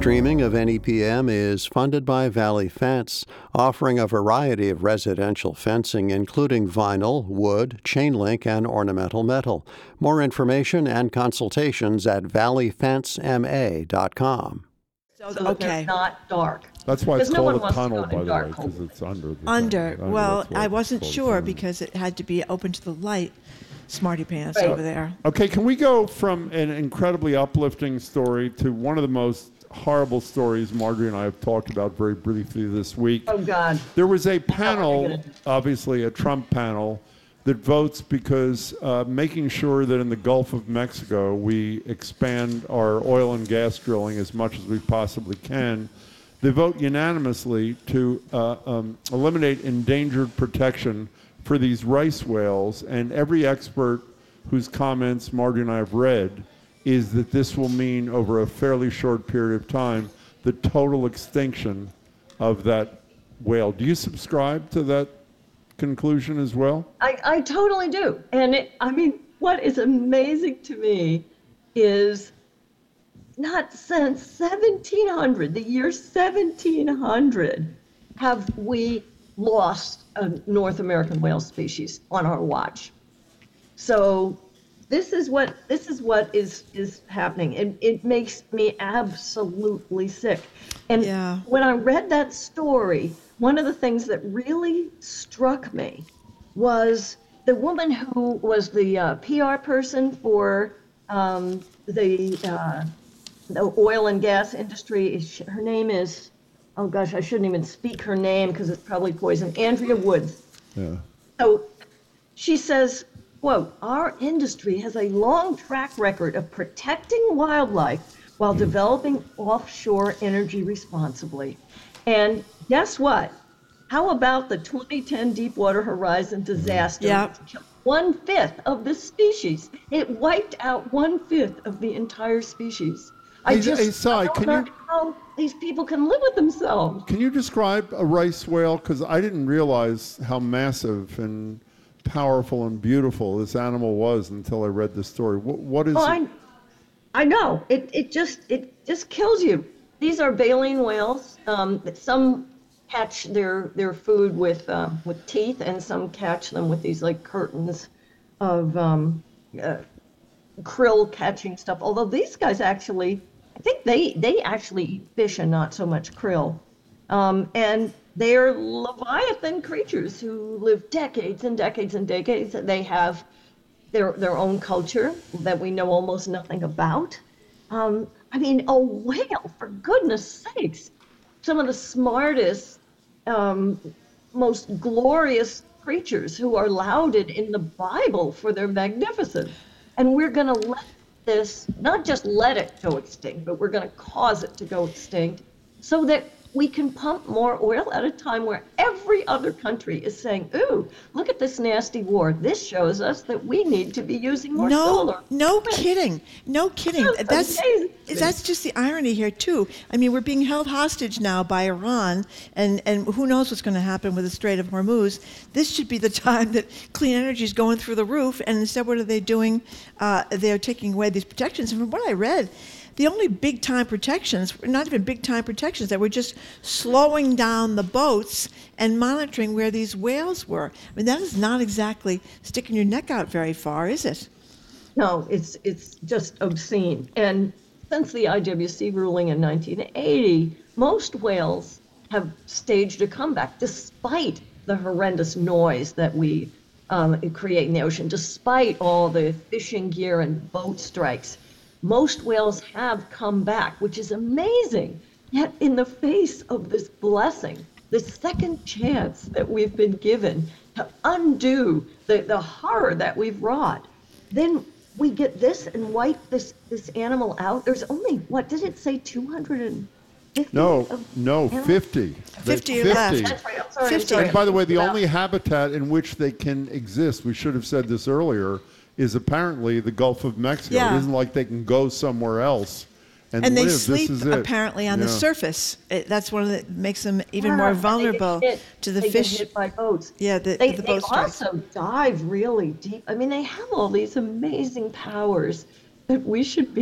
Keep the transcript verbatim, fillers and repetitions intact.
streaming of N E P M is funded by Valley Fence, offering a variety of residential fencing, including vinyl, wood, chain link, and ornamental metal. More information and consultations at valley fence m a dot com. So that Okay. they're not dark. That's why it's Because no called one a wants to tunnel, go in by the way, dark because hole. it's under the Under. tunnel. Well, That's why I it's wasn't called a sure tunnel. because it had to be open to the light. Smarty pants Right. over there. Okay, can we go from an incredibly uplifting story to one of the most horrible stories Marjorie and I have talked about very briefly this week? Oh, God. There was a Oh, my panel, goodness. obviously a Trump panel, that votes because uh, making sure that in the Gulf of Mexico we expand our oil and gas drilling as much as we possibly can. They vote unanimously to uh, um, eliminate endangered protection for these rice whales, and every expert whose comments Marty and I have read is that this will mean over a fairly short period of time the total extinction of that whale. Do you subscribe to that conclusion as well? I, I totally do. And it, I mean, what is amazing to me is not since seventeen hundred, the year seventeen hundred, have we lost a North American whale species on our watch. So this is what this is what is is happening. It it makes me absolutely sick. And Yeah. when I read that story, one of the things that really struck me was the woman who was the uh, P R person for um, the, uh, the oil and gas industry. Her name is, oh gosh, I shouldn't even speak her name because it's probably poison. Andrea Woods. Yeah. So she says, quote, "Our industry has a long track record of protecting wildlife while developing offshore energy responsibly. And guess what? How about the twenty ten Deepwater Horizon disaster? Yep. Which killed one-fifth of the species. It wiped out one-fifth of the entire species. I Hey, just hey, Si, I don't can know you- how these people can live with themselves. Can you describe a rice whale? Because I didn't realize how massive and powerful and beautiful this animal was until I read this story. What, what is Oh, it? I, I know. It it just it just kills you. These are baleen whales. Um, some catch their their food with uh, with teeth, and some catch them with these like curtains of um, uh, krill catching stuff. Although these guys actually, I think they they actually eat fish and not so much krill. Um, and they're leviathan creatures who live decades and decades and decades. They have their their own culture that we know almost nothing about. Um, I mean, a whale, for goodness sakes, some of the smartest, um, most glorious creatures who are lauded in the Bible for their magnificence. And we're going to let this, not just let it go extinct, but we're going to cause it to go extinct so that we can pump more oil at a time where every other country is saying, ooh, look at this nasty war. This shows us that we need to be using more No, solar. no kidding. No kidding. That's That's amazing. that's just the irony here too. I mean, we're being held hostage now by Iran, and, and who knows what's going to happen with the Strait of Hormuz. This should be the time that clean energy is going through the roof, and instead, what are they doing? Uh, they're taking away these protections. And from what I read, the only big time protections, not even big time protections, that were just slowing down the boats and monitoring where these whales were. I mean, that is not exactly sticking your neck out very far, is it? No, it's it's just obscene. And since the I W C ruling in nineteen eighty, most whales have staged a comeback despite the horrendous noise that we um, create in the ocean, despite all the fishing gear and boat strikes. Most whales have come back, which is amazing. Yet in the face of this blessing, this second chance that we've been given to undo the, the horror that we've wrought, then we get this and wipe this, this animal out. There's only, what did it say, two hundred fifty? No, of no, animals? fifty. fifty They- left. That's right. I'm sorry. I'm fifty. sorry. And by the way, the About- only habitat in which they can exist, we should have said this earlier, is apparently the Gulf of Mexico. Yeah. It isn't like they can go somewhere else and, And they live. sleep This is it. apparently on the Yeah. surface. It, that's one of the makes them even Yeah, more and they get vulnerable hit- to the they fish. Get hit by boats. Yeah, the, They, the they boat strikes. also dive really deep. I mean, they have all these amazing powers that we should be